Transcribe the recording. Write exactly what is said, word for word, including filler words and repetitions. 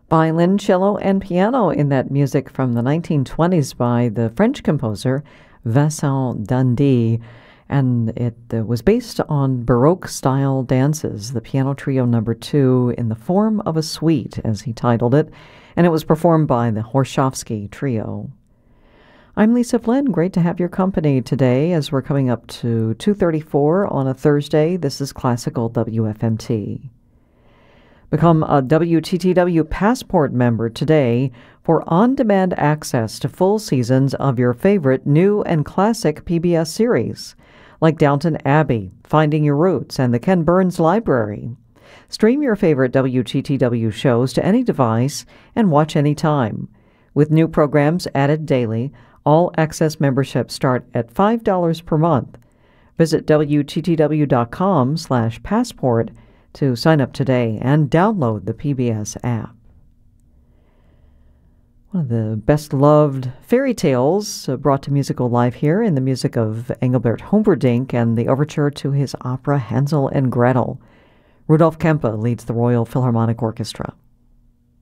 Violin, cello, and piano in that music from the nineteen twenties by the French composer Vincent Dandy, and it uh, was based on Baroque-style dances, the piano trio number two, in the form of a suite, as he titled it, and it was performed by the Horshovsky Trio. I'm Lisa Flynn. Great to have your company today as we're coming up to two thirty-four on a Thursday. This is Classical W F M T. Become a W T T W Passport member today for on-demand access to full seasons of your favorite new and classic P B S series, like Downton Abbey, Finding Your Roots, and the Ken Burns Library. Stream your favorite W T T W shows to any device and watch anytime. With new programs added daily, all access memberships start at five dollars per month. Visit W T T W dot com slash passport to sign up today and download the P B S app. One of the best-loved fairy tales uh, brought to musical life here in the music of Engelbert Humperdinck and the overture to his opera Hansel and Gretel. Rudolf Kempe leads the Royal Philharmonic Orchestra.